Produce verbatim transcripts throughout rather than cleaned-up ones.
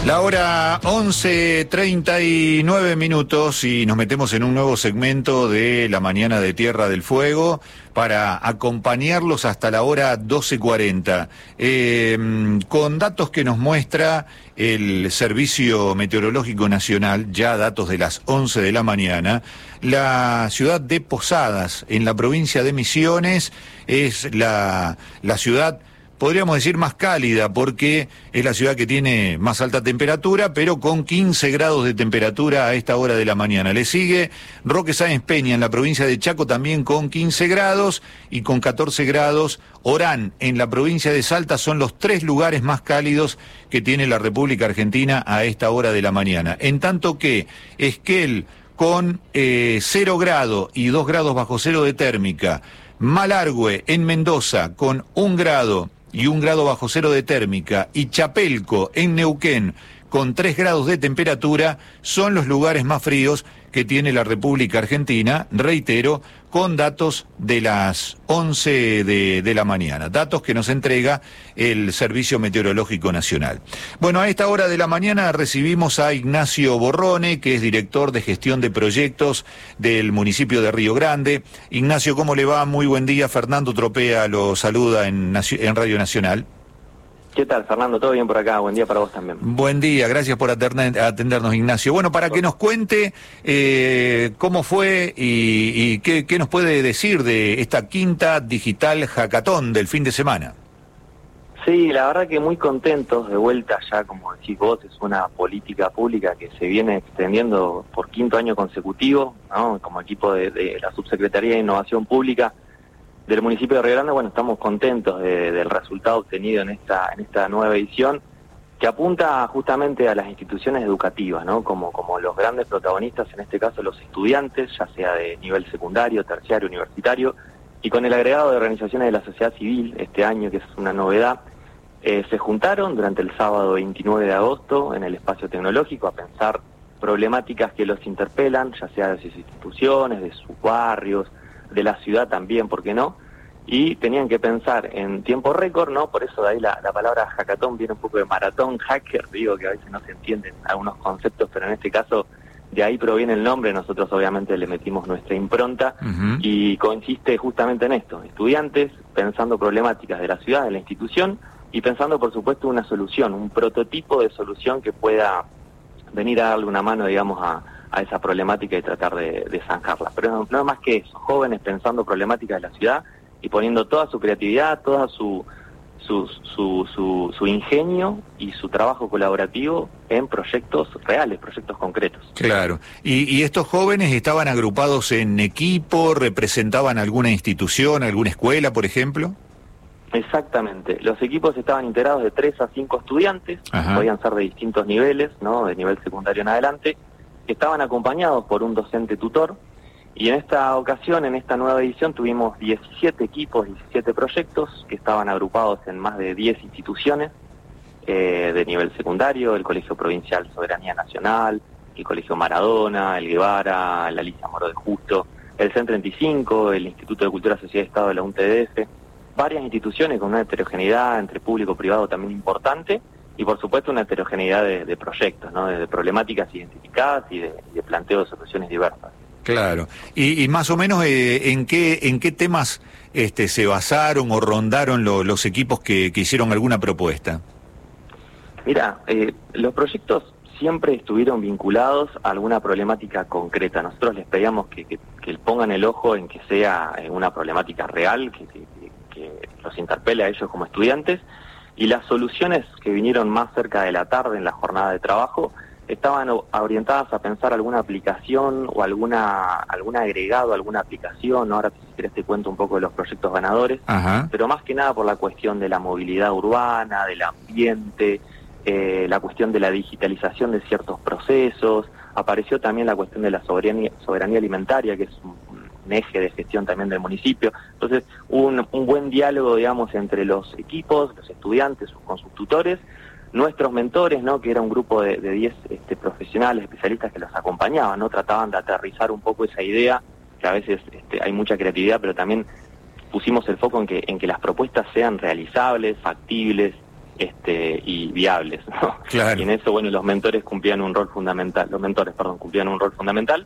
La hora once treinta y nueve minutos y nos metemos en un nuevo segmento de la mañana de Tierra del Fuego para acompañarlos hasta la hora doce cuarenta, eh, con datos que nos muestra el Servicio Meteorológico Nacional, ya datos de las once de la mañana. La ciudad de Posadas, en la provincia de Misiones, es la, la ciudad, podríamos decir, más cálida, porque es la ciudad que tiene más alta temperatura, pero con quince grados de temperatura a esta hora de la mañana. Le sigue Roque Sáenz Peña, en la provincia de Chaco, también con quince grados, y con catorce grados Orán, en la provincia de Salta. Son los tres lugares más cálidos que tiene la República Argentina a esta hora de la mañana. En tanto que Esquel, con eh, cero grado y dos grados bajo cero de térmica, Malargüe, en Mendoza, con un grado y un grado bajo cero de térmica, y Chapelco, en Neuquén, con tres grados de temperatura, son los lugares más fríos que tiene la República Argentina, reitero, con datos de las once de, de la mañana, datos que nos entrega el Servicio Meteorológico Nacional. Bueno, a esta hora de la mañana recibimos a Ignacio Borrone, que es director de gestión de proyectos del municipio de Río Grande. Ignacio, ¿cómo le va? Muy buen día. Fernando Tropea lo saluda en, en Radio Nacional. ¿Qué tal, Fernando? ¿Todo bien por acá? Buen día para vos también. Buen día, gracias por atender, atendernos, Ignacio. Bueno, para que nos cuente eh, cómo fue y, y qué, qué nos puede decir de esta quinta digital hackathon del fin de semana. Sí, la verdad que muy contentos de vuelta ya, como decís vos, es una política pública que se viene extendiendo por quinto año consecutivo, ¿no? Como equipo de, de la Subsecretaría de Innovación Pública del municipio de Río Grande, bueno, estamos contentos de, del resultado obtenido en esta en esta nueva edición, que apunta justamente a las instituciones educativas, ¿no? Como, como los grandes protagonistas, en este caso los estudiantes, ya sea de nivel secundario, terciario, universitario, y con el agregado de organizaciones de la sociedad civil este año, que es una novedad, eh, se juntaron durante el sábado veintinueve de agosto en el espacio tecnológico a pensar problemáticas que los interpelan, ya sea de sus instituciones, de sus barrios, de la ciudad también, ¿por qué no? Y tenían que pensar en tiempo récord, ¿no? Por eso de ahí la, la palabra hackathon viene un poco de maratón, hacker, digo que a veces no se entienden algunos conceptos, pero en este caso de ahí proviene el nombre. Nosotros obviamente le metimos nuestra impronta, uh-huh. Y consiste justamente en esto: estudiantes pensando problemáticas de la ciudad, de la institución, y pensando por supuesto una solución, un prototipo de solución que pueda venir a darle una mano, digamos, a a esa problemática y tratar de, de zanjarla. Pero no, no más que eso, jóvenes pensando problemáticas de la ciudad y poniendo toda su creatividad, toda su su, su, su, su ingenio y su trabajo colaborativo en proyectos reales, proyectos concretos. Claro. ¿Y, y estos jóvenes estaban agrupados en equipo, representaban alguna institución, alguna escuela, por ejemplo? Exactamente. Los equipos estaban integrados de tres a cinco estudiantes, Ajá. podían ser de distintos niveles, ¿no? De nivel secundario en adelante, que estaban acompañados por un docente tutor, y en esta ocasión, en esta nueva edición, tuvimos diecisiete equipos, diecisiete proyectos que estaban agrupados en más de diez instituciones eh, de nivel secundario: el Colegio Provincial Soberanía Nacional, el Colegio Maradona, el Guevara, la Alicia Moro de Justo, el C E N treinta y cinco, el Instituto de Cultura, Sociedad y Estado de la U N T D F, varias instituciones con una heterogeneidad entre público-privado también importante, y por supuesto una heterogeneidad de, de proyectos, ¿no? De, de problemáticas identificadas y de, de planteo de soluciones diversas. Claro. Y, y más o menos eh, en qué en qué temas este, se basaron o rondaron lo, los equipos que, que hicieron alguna propuesta. Mira, eh, los proyectos siempre estuvieron vinculados a alguna problemática concreta. Nosotros les pedíamos que, que, que pongan el ojo en que sea una problemática real, que, que, que los interpele a ellos como estudiantes. Y las soluciones que vinieron más cerca de la tarde en la jornada de trabajo estaban orientadas a pensar alguna aplicación o alguna algún agregado, alguna aplicación. Ahora, si querés, te cuento un poco de los proyectos ganadores, Ajá. pero más que nada por la cuestión de la movilidad urbana, del ambiente, eh, la cuestión de la digitalización de ciertos procesos. Apareció también la cuestión de la soberanía, soberanía alimentaria, que es un un eje de gestión también del municipio. Entonces, hubo un, un buen diálogo, digamos, entre los equipos, los estudiantes con sus tutores, nuestros mentores, ¿no? Que era un grupo de diez este, profesionales, especialistas que los acompañaban, ¿no? Trataban de aterrizar un poco esa idea, que a veces este, hay mucha creatividad, pero también pusimos el foco en que, en que las propuestas sean realizables, factibles, este, y viables, ¿no? Claro. Y en eso, bueno, los mentores cumplían un rol fundamental, los mentores, perdón, cumplían un rol fundamental.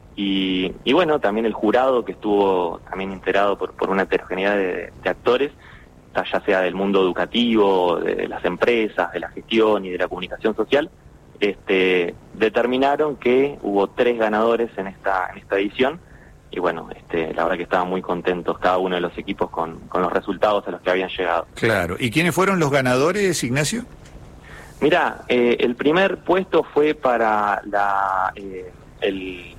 Y, y bueno, también el jurado, que estuvo también integrado por, por una heterogeneidad de, de actores, ya sea del mundo educativo, de las empresas, de la gestión y de la comunicación social, este, determinaron que hubo tres ganadores en esta, en esta edición. Y bueno, este, la verdad que estaban muy contentos cada uno de los equipos con, con los resultados a los que habían llegado. Claro. ¿Y quiénes fueron los ganadores, Ignacio? Mira, eh, el primer puesto fue para la eh, el,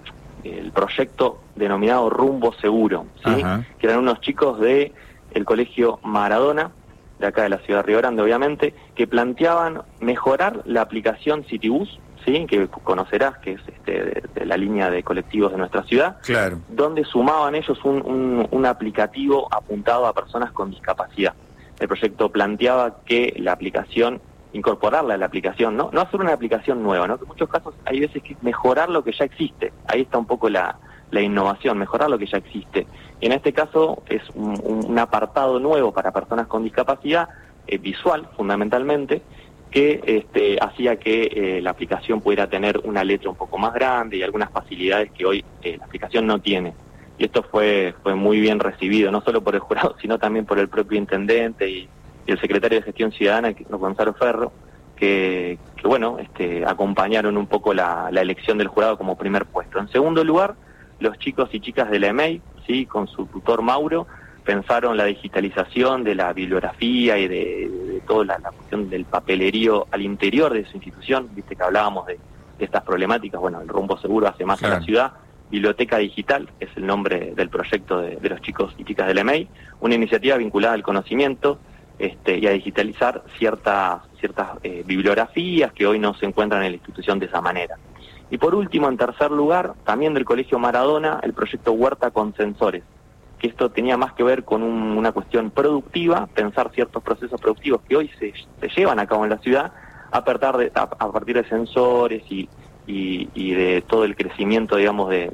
el proyecto denominado Rumbo Seguro, ¿sí? Que eran unos chicos de el Colegio Maradona, de acá de la ciudad de Río Grande, obviamente, que planteaban mejorar la aplicación Citibus, ¿sí? Que conocerás, que es este, de, de la línea de colectivos de nuestra ciudad, claro, donde sumaban ellos un, un, un aplicativo apuntado a personas con discapacidad. El proyecto planteaba que la aplicación, incorporarla a la aplicación, no no hacer una aplicación nueva, ¿no? Que en muchos casos hay veces que mejorar lo que ya existe. Ahí está un poco la, la innovación, mejorar lo que ya existe. Y en este caso es un, un apartado nuevo para personas con discapacidad, eh, visual fundamentalmente, que este, hacía que eh, la aplicación pudiera tener una letra un poco más grande y algunas facilidades que hoy eh, la aplicación no tiene. Y esto fue fue muy bien recibido, no solo por el jurado, sino también por el propio intendente y, y el secretario de Gestión Ciudadana, Gonzalo Ferro, que, que bueno, este, acompañaron un poco la, la elección del jurado como primer puesto. En segundo lugar, los chicos y chicas de la E M E I, ¿sí? Con su tutor Mauro, pensaron la digitalización de la bibliografía y de, de toda la, la cuestión del papelerío al interior de su institución. Viste que hablábamos de, de estas problemáticas. Bueno, el Rumbo Seguro hace más claro. a la ciudad. Biblioteca Digital es el nombre del proyecto de, de los chicos y chicas de la E M E I, una iniciativa vinculada al conocimiento este, y a digitalizar ciertas, ciertas eh, bibliografías que hoy no se encuentran en la institución de esa manera. Y por último, en tercer lugar, también del Colegio Maradona, el proyecto Huerta con Sensores, que esto tenía más que ver con un, una cuestión productiva, pensar ciertos procesos productivos que hoy se, se llevan a cabo en la ciudad a partir de, a, a partir de sensores y, y, y de todo el crecimiento, digamos, de,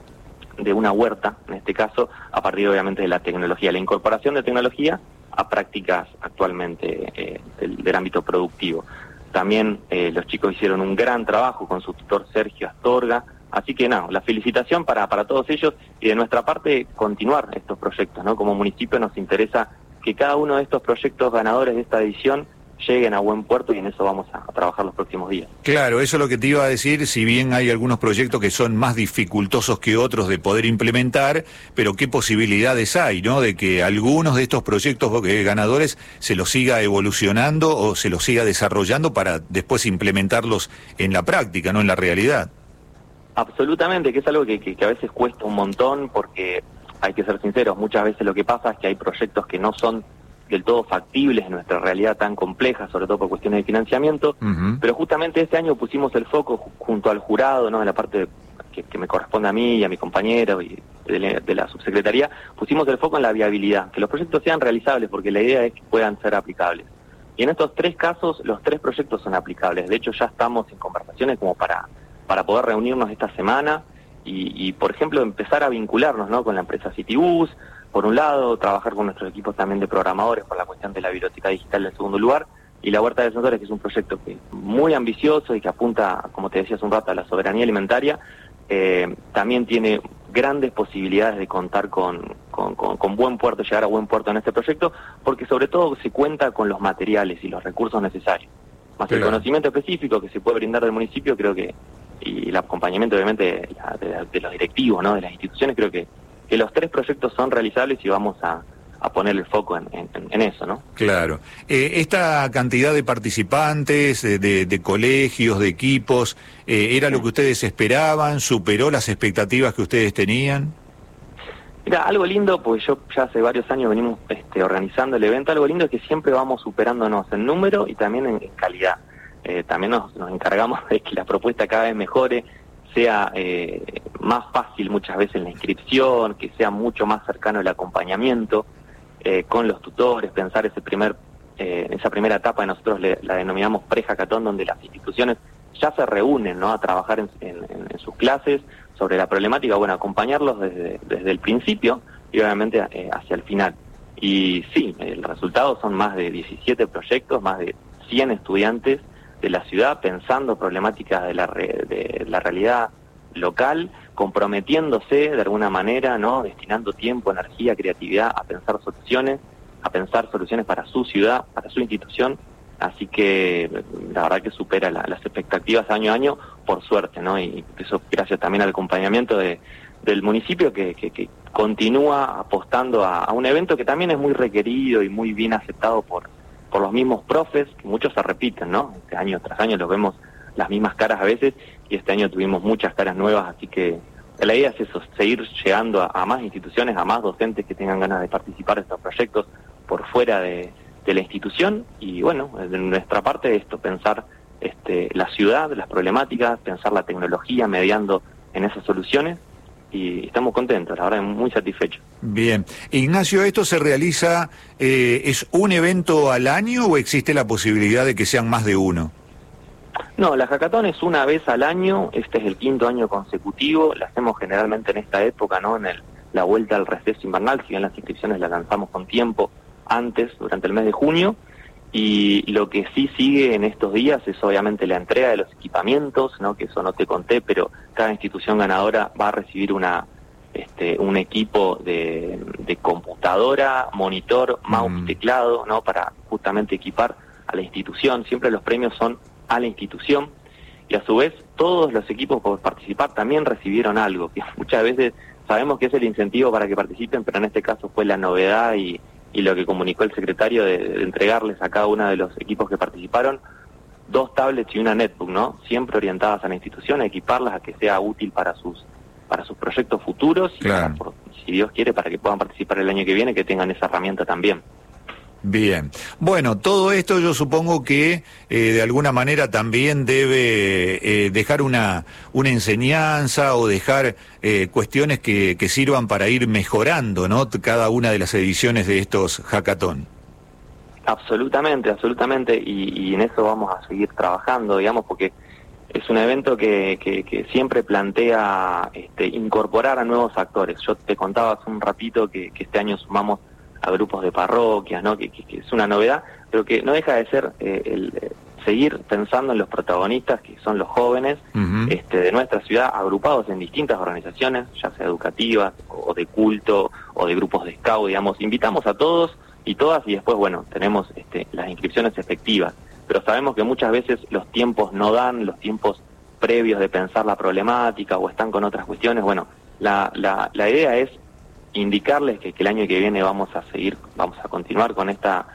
de una huerta, en este caso, a partir obviamente de la tecnología, la incorporación de tecnología a prácticas actualmente eh, del, del ámbito productivo. También eh, los chicos hicieron un gran trabajo con su tutor Sergio Astorga. Así que nada, la felicitación para, para todos ellos y de nuestra parte continuar estos proyectos, ¿no? Como municipio nos interesa que cada uno de estos proyectos ganadores de esta edición lleguen a buen puerto y en eso vamos a, a trabajar los próximos días. Claro, eso es lo que te iba a decir, si bien hay algunos proyectos que son más dificultosos que otros de poder implementar, pero qué posibilidades hay, ¿no? De que algunos de estos proyectos ganadores se los siga evolucionando o se los siga desarrollando para después implementarlos en la práctica, no en la realidad. Absolutamente, que es algo que, que, que a veces cuesta un montón porque hay que ser sinceros, muchas veces lo que pasa es que hay proyectos que no son del todo factibles en nuestra realidad tan compleja, sobre todo por cuestiones de financiamiento, uh-huh. pero justamente este año pusimos el foco junto al jurado, ¿no? En la parte que, que me corresponde a mí y a mi compañero y de la, de la subsecretaría, pusimos el foco en la viabilidad, que los proyectos sean realizables porque la idea es que puedan ser aplicables. Y en estos tres casos, los tres proyectos son aplicables. De hecho, ya estamos en conversaciones como para para poder reunirnos esta semana y, y, por ejemplo, empezar a vincularnos, ¿no? Con la empresa Citibus, por un lado, trabajar con nuestros equipos también de programadores por la cuestión de la biblioteca digital en segundo lugar, y la Huerta de Sensores, que es un proyecto que muy ambicioso y que apunta, como te decía hace un rato, a la soberanía alimentaria, eh, también tiene grandes posibilidades de contar con, con, con, con buen puerto, llegar a buen puerto en este proyecto, porque sobre todo se cuenta con los materiales y los recursos necesarios. Más claro. El conocimiento específico que se puede brindar del municipio, creo que y el acompañamiento obviamente de, de, de los directivos, ¿no? De las instituciones, creo que, que los tres proyectos son realizables y vamos a, a poner el foco en, en, en eso, ¿no? Claro. Eh, esta cantidad de participantes, de, de, de colegios, de equipos, eh, ¿era sí. lo que ustedes esperaban? ¿Superó las expectativas que ustedes tenían? Mira, algo lindo, porque yo ya hace varios años venimos este, organizando el evento, algo lindo es que siempre vamos superándonos en número y también en, en calidad. Eh, también nos, nos encargamos de que la propuesta cada vez mejore, sea eh, más fácil muchas veces la inscripción, que sea mucho más cercano el acompañamiento eh, con los tutores, pensar ese primer, eh, esa primera etapa que nosotros le, la denominamos pre-hackathon, donde las instituciones ya se reúnen, ¿no? A trabajar en, en, en sus clases sobre la problemática, bueno, acompañarlos desde, desde el principio y obviamente eh, hacia el final. Y sí, el resultado son más de diecisiete proyectos, más de cien estudiantes de la ciudad pensando problemáticas de la, re, de la realidad local, comprometiéndose de alguna manera, ¿no? Destinando tiempo, energía, creatividad a pensar soluciones, a pensar soluciones para su ciudad, para su institución. Así que la verdad que supera la, las expectativas año a año, por suerte, ¿no? Y eso gracias también al acompañamiento de, del municipio que, que, que continúa apostando a, a un evento que también es muy requerido y muy bien aceptado por, por los mismos profes, que muchos se repiten, ¿no? Este año tras año los vemos las mismas caras a veces, y este año tuvimos muchas caras nuevas, así que la idea es eso, seguir llegando a, a más instituciones, a más docentes que tengan ganas de participar de estos proyectos por fuera de, de la institución, y bueno, de nuestra parte esto, pensar este, la ciudad, las problemáticas, pensar la tecnología, mediando en esas soluciones, y estamos contentos, la verdad, muy satisfechos. Bien. Ignacio, ¿esto se realiza, eh, es un evento al año o existe la posibilidad de que sean más de uno? No, la Hackathon es una vez al año, este es el quinto año consecutivo, la hacemos generalmente en esta época, ¿no? En el, la vuelta al receso invernal, si bien las inscripciones las lanzamos con tiempo antes, durante el mes de junio, y lo que sí sigue en estos días es obviamente la entrega de los equipamientos, ¿no? Que eso no te conté, pero cada institución ganadora va a recibir una este un equipo de, de computadora, monitor, mouse, mm. teclado, ¿no? Para justamente equipar a la institución. Siempre los premios son a la institución, y a su vez todos los equipos por participar también recibieron algo, que muchas veces sabemos que es el incentivo para que participen, pero en este caso fue la novedad y, y lo que comunicó el secretario de, de entregarles a cada uno de los equipos que participaron dos tablets y una netbook, ¿no? Siempre orientadas a la institución, a equiparlas a que sea útil para sus para sus proyectos futuros y claro. para, por, si Dios quiere, para que puedan participar el año que viene, que tengan esa herramienta también. Bien. Bueno, todo esto yo supongo que eh, de alguna manera también debe eh, dejar una, una enseñanza o dejar eh, cuestiones que, que sirvan para ir mejorando, ¿no? Cada una de las ediciones de estos hackathon. Absolutamente, absolutamente, y, y en eso vamos a seguir trabajando, digamos, porque es un evento que, que, que siempre plantea este, incorporar a nuevos actores. Yo te contaba hace un ratito que, que este año sumamos a grupos de parroquias, ¿no? Que, que, que es una novedad, pero que no deja de ser eh, el eh, seguir pensando en los protagonistas, que son los jóvenes uh-huh. este, de nuestra ciudad, agrupados en distintas organizaciones, ya sea educativas, o de culto, o de grupos de scout, digamos. Invitamos a todos y todas, y después, bueno, tenemos este, las inscripciones efectivas, pero sabemos que muchas veces los tiempos no dan, los tiempos previos de pensar la problemática, o están con otras cuestiones. Bueno, la, la, la idea es indicarles que, que el año que viene vamos a seguir, vamos a continuar con esta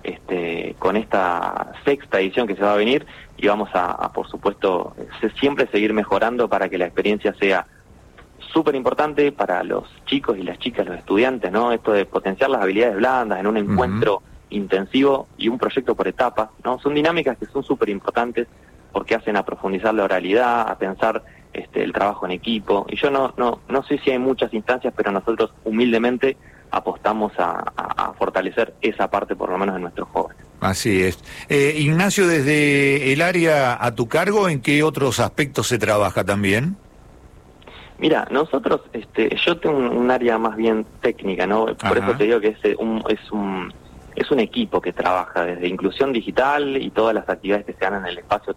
este con esta sexta edición que se va a venir, y vamos a, a por supuesto siempre seguir mejorando para que la experiencia sea súper importante para los chicos y las chicas, los estudiantes, ¿no? Esto de potenciar las habilidades blandas en un encuentro uh-huh. intensivo y un proyecto por etapas, ¿no? Son dinámicas que son súper importantes porque hacen a profundizar la oralidad, a pensar Este, el trabajo en equipo, y yo no no no sé si hay muchas instancias, pero nosotros humildemente apostamos a, a, a fortalecer esa parte, por lo menos en nuestros jóvenes. Así es. Eh, Ignacio, desde el área a tu cargo, ¿en qué otros aspectos se trabaja también? Mira, nosotros, este, yo tengo un, un área más bien técnica, ¿no? Por Ajá. eso te digo que es un, es un es un equipo que trabaja desde inclusión digital y todas las actividades que se dan en el espacio